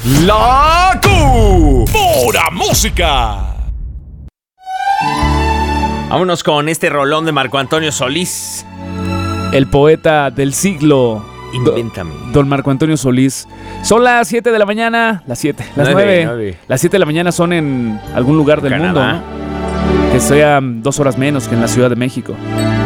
La pura música. Vámonos con este rolón de Marco Antonio Solís. El poeta del siglo. Invéntame. Don Marco Antonio Solís. Son las 7 de la mañana. Las 9. Las 7 de la mañana son en algún lugar del Canadá. mundo, ¿no? Que sean 2 horas menos que en la Ciudad de México.